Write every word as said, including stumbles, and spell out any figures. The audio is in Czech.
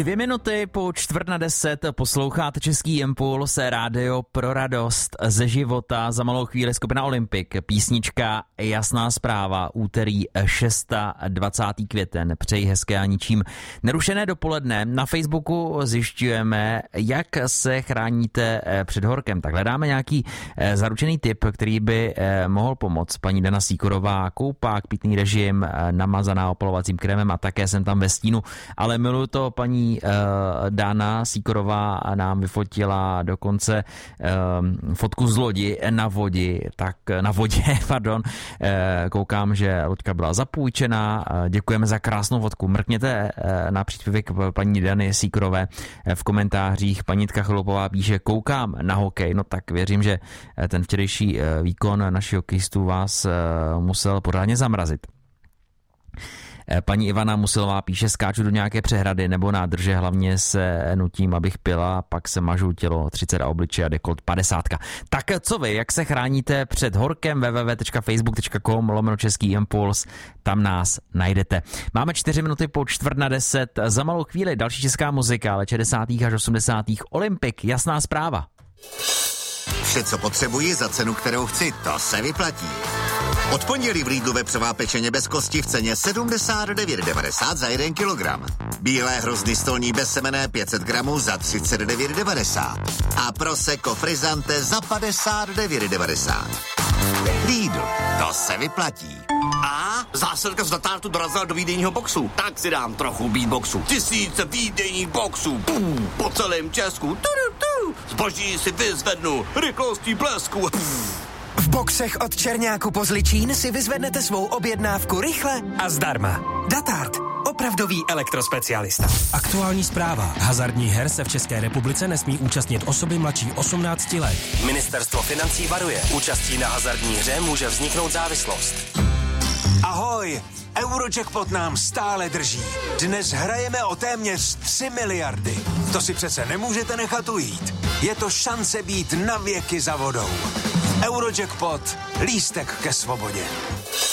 Dvě minuty po čtvrt na deset posloucháte Český impuls, rádio pro radost ze života. Za malou chvíli skupina Olympik, písnička Jasná zpráva, úterý dvacátého šestého květen. Přeji hezké a ničím nerušené dopoledne. Na Facebooku zjišťujeme, jak se chráníte před horkem. Tak hledáme nějaký zaručený tip, který by mohl pomoct. Paní Dana Síkorová, koupák, pitný režim, namazaná opalovacím krémem a také jsem tam ve stínu, ale miluju to. Paní uh, Dana Síkorová nám vyfotila dokonce uh, fotku z lodi na vodě, tak na vodě, pardon. Uh, koukám, že loďka byla zapůjčená. Uh, děkujeme za krásnou fotku. Mrkněte uh, na příspěvek paní Dany Síkorové uh, v komentářích. Paní Jitka Chalupová píše, koukám na hokej. No tak věřím, že ten včerejší uh, výkon našich hokejistů vás uh, musel pořádně zamrazit. Paní Ivana Musilová píše, skáču do nějaké přehrady nebo nádrže, hlavně se nutím, abych pila, pak se mažu tělo třicet a obličeje a dekolt padesát. Tak co vy, jak se chráníte před horkem? w w w tečka facebook tečka com lomeno Český impuls, tam nás najdete. Máme čtyři minuty po čtvrt na deset, za malou chvíli další česká muzika, ale šedesátých až osmdesátých Olympik, Jasná zpráva. Vše, co potřebuji za cenu, kterou chci, to se vyplatí. Od pondělí v Lidlu vepřová pečeně bez kosti v ceně sedmdesát devět devadesát za jeden kilogram. Bílé hrozny stolní bezsemenné pět set gramů za třicet devět devadesát. A prosecco frizante za padesát devět devadesát. Lidl, to se vyplatí. A zásilka z Datartu dorazila do výdejního boxu. Tak si dám trochu beatboxu. Tisíce výdejních boxů. Pum, po celém Česku. Tu, tu, tu. Zboží si vyzvednu. Rychlostí blesku. Pum. V boxech od Černáku po Zličín si vyzvednete svou objednávku rychle a zdarma. Datart. Opravdový elektrospecialista. Aktuální zpráva. Hazardních her se v České republice nesmí účastnit osoby mladší osmnácti let. Ministerstvo financí varuje. Účastí na hazardní hře může vzniknout závislost. Ahoj! Eurojackpot nám stále drží. Dnes hrajeme o téměř tři miliardy. To si přece nemůžete nechat ujít. Je to šance být na věky za vodou. Eurojackpot. Lístek ke svobodě.